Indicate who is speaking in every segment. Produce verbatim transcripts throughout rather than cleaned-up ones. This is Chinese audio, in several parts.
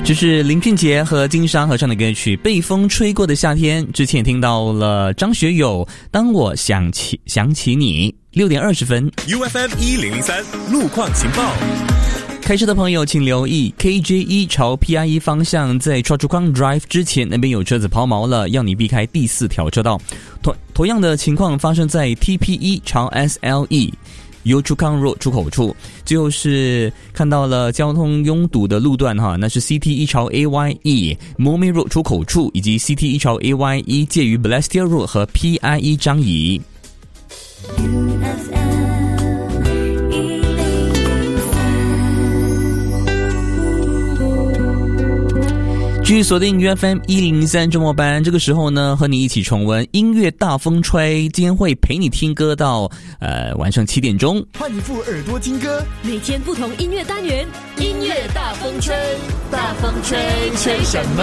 Speaker 1: 这是林俊杰和金莎合唱的歌曲《被风吹过的夏天》。之前听到了张学友《当我想起想起你》。六点二十分
Speaker 2: ，U F M 一零零三路况情报。
Speaker 1: 开车的朋友请留意 K J 一朝 P I E 方向，在 Choa Chu Kang Drive 之前那边有车子抛锚了，要你避开第四条车道。同同样的情况发生在 T P 一朝 S L E Yio Chu Kang Road 出口处，就是看到了交通拥堵的路段哈，那是 C T 一朝 A Y E Momi Road 出口处，以及 C T 一朝 A Y E 介于 Balestier Road 和 P I E 张仪。继续锁定 U F M 一零三周末班，这个时候呢，和你一起重温音乐大风吹，今天会陪你听歌到呃晚上七点钟。
Speaker 3: 换一副耳朵听歌，
Speaker 4: 每天不同音乐单元，音乐大风吹，大风吹，吹什么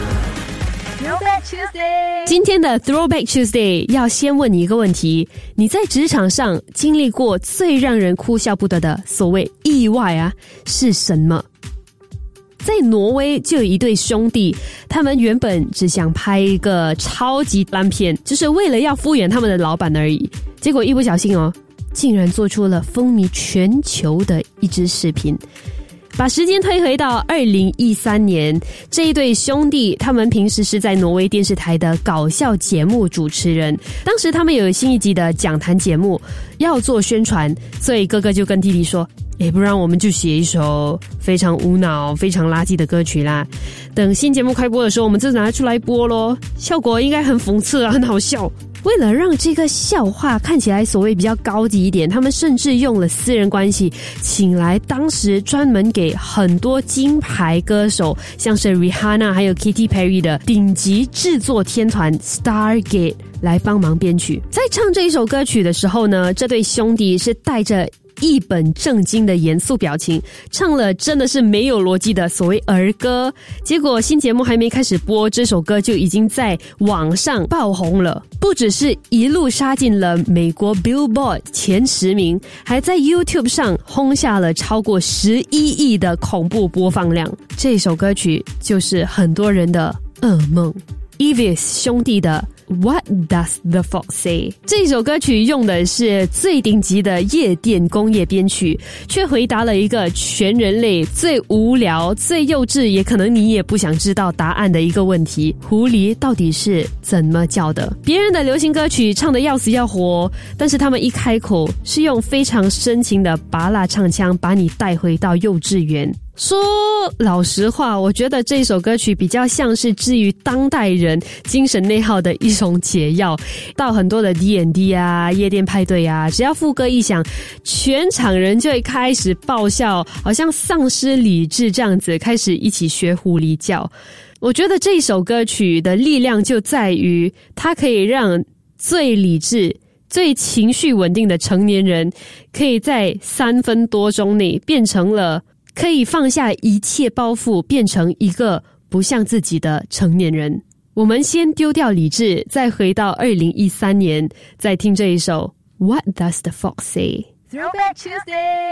Speaker 4: ？Throwback Tuesday， 今天的 Throwback Tuesday 要先问你一个问题：你在职场上经历过最让人哭笑不得的所谓意外啊，是什么？在挪威就有一对兄弟，他们原本只想拍一个超级烂片，就是为了要敷衍他们的老板而已，结果一不小心哦，竟然做出了风靡全球的一支视频。把时间推回到二零一三年，这一对兄弟他们平时是在挪威电视台的搞笑节目主持人，当时他们有新一集的讲坛节目要做宣传，所以哥哥就跟弟弟说，诶，不然我们就写一首非常无脑非常垃圾的歌曲啦，等新节目开播的时候我们就拿出来播咯，效果应该很讽刺啊，很好笑。为了让这个笑话看起来所谓比较高级一点，他们甚至用了私人关系请来当时专门给很多金牌歌手像是 Rihanna 还有 Katy Perry 的顶级制作天团 Stargate 来帮忙编曲。在唱这一首歌曲的时候呢，这对兄弟是带着一本正经的严肃表情，唱了真的是没有逻辑的所谓儿歌。结果新节目还没开始播，这首歌就已经在网上爆红了，不只是一路杀进了美国 Billboard 前十名，还在 YouTube 上轰下了超过十一亿的恐怖播放量。这首歌曲就是很多人的噩梦， Evis 兄弟的What does the fox say？ 这首歌曲用的是最顶级的夜店工业编曲，却回答了一个全人类最无聊、最幼稚，也可能你也不想知道答案的一个问题：狐狸到底是怎么叫的？别人的流行歌曲唱得要死要活，但是他们一开口是用非常深情的拔辣唱腔，把你带回到幼稚园。说老实话，我觉得这首歌曲比较像是治愈当代人精神内耗的一种解药。到很多的 D and D 啊、夜店派对啊，只要副歌一响，全场人就会开始爆笑，好像丧失理智这样子，开始一起学狐狸叫。我觉得这首歌曲的力量就在于它可以让最理智、最情绪稳定的成年人，可以在三分多钟内变成了可以放下一切包袱，变成一个不像自己的成年人。我们先丢掉理智，再回到二零一三年，再听这一首 What does the fox say？ Throwback Tuesday